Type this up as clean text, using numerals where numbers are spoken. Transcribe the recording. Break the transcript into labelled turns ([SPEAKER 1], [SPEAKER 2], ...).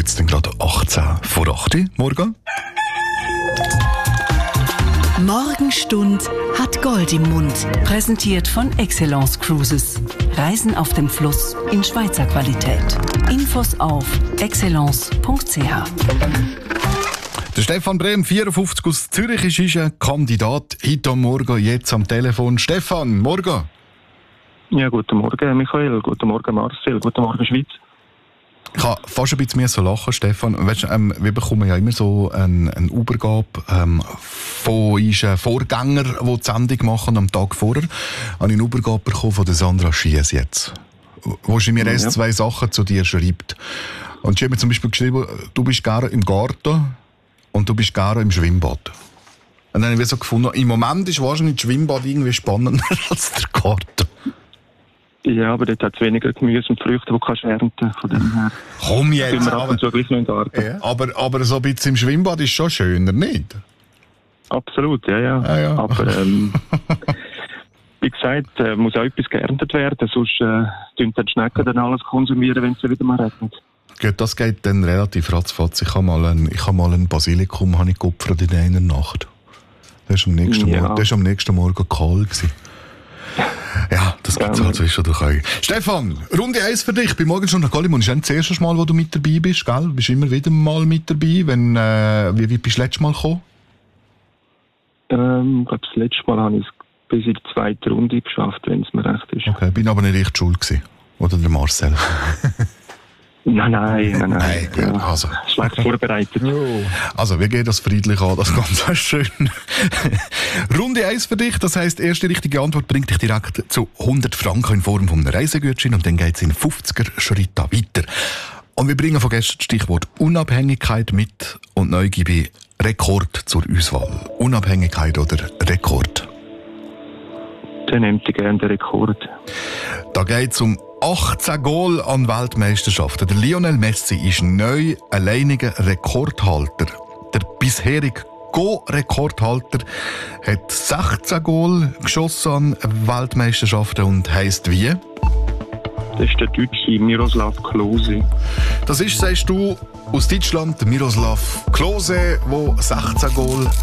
[SPEAKER 1] jetzt gerade 18 vor 8 Uhr. Morgen.
[SPEAKER 2] Morgenstund hat Gold im Mund. Präsentiert von Excellence Cruises. Reisen auf dem Fluss in Schweizer Qualität. Infos auf excellence.ch.
[SPEAKER 1] Der Stefan Brehm, 54 aus Zürich, ist ein Kandidat. Heute am Morgen, jetzt am Telefon. Stefan, morgen.
[SPEAKER 3] Ja, guten Morgen, Michael. Guten Morgen, Marcel. Guten Morgen, Schweiz.
[SPEAKER 1] Ich habe fast ein bisschen so lachen, Stefan. Weißt, wir bekommen ja immer so eine Übergabe von unseren Vorgängern, die die Sendung machen am Tag vorher. Habe ich eine Übergabe bekommen von der Sandra Schiess jetzt, wo sie mir erst 2 Sachen zu dir schreibt. Und sie hat mir zum Beispiel geschrieben, du bist gerne im Garten und du bist gerne im Schwimmbad. Und dann habe ich so gefunden, im Moment ist wahrscheinlich das Schwimmbad irgendwie spannender als der Garten.
[SPEAKER 3] Ja, aber dort hat es weniger Gemüse und Früchte, die kannst ernten. Von dem her.
[SPEAKER 1] Komm jetzt!
[SPEAKER 3] Sind wir ab und zu gleich noch in der Garten.
[SPEAKER 1] Ja. Aber so ein bisschen im Schwimmbad ist schon schöner, nicht?
[SPEAKER 3] Absolut, ja.
[SPEAKER 1] Ja.
[SPEAKER 3] Aber wie gesagt, muss auch etwas geerntet werden, sonst tun die Schnecken dann alles konsumieren, wenn es wieder mal regnet.
[SPEAKER 1] Gut, das geht dann relativ ratzfatz. Ich habe mal ein Basilikum geopfert in einer Nacht. Das war am nächsten Morgen kahl gewesen. Ja, das gibt es halt zwischendurch auch. Stefan, Runde 1 für dich. Bei Morgenstund nach Gallimund ist das erste Mal, wo du mit dabei bist, gell? Du bist immer wieder mal mit dabei. Wie bist du das letzte Mal gekommen?
[SPEAKER 3] Ich glaube, das letzte Mal habe ich es bis in die 2. Runde geschafft, wenn es mir recht ist.
[SPEAKER 1] Okay, bin aber nicht echt schuld gewesen. Oder der Marcel?
[SPEAKER 3] Nein.
[SPEAKER 1] Ja, also.
[SPEAKER 3] Schlecht vorbereitet.
[SPEAKER 1] Also, wir gehen das friedlich an, das ganz schön. Runde 1 für dich, das heisst, erste richtige Antwort bringt dich direkt zu 100 Franken in Form von einem Reisegutschein und dann geht es in 50er-Schritten weiter. Und wir bringen von gestern das Stichwort Unabhängigkeit mit und neu gebe ich Rekord zur Auswahl. Unabhängigkeit oder Rekord?
[SPEAKER 3] Dann nehmt ihr gerne den Rekord.
[SPEAKER 1] Da geht es um 18 Goal an Weltmeisterschaften. Der Lionel Messi ist neu alleiniger Rekordhalter. Der bisherige Go-Rekordhalter hat 16 Goal geschossen an Weltmeisterschaften und heisst wie?
[SPEAKER 3] Das ist der Deutsche Miroslav Klose.
[SPEAKER 1] Das ist, sagst du, aus Deutschland, Miroslav Klose, der 16 Goal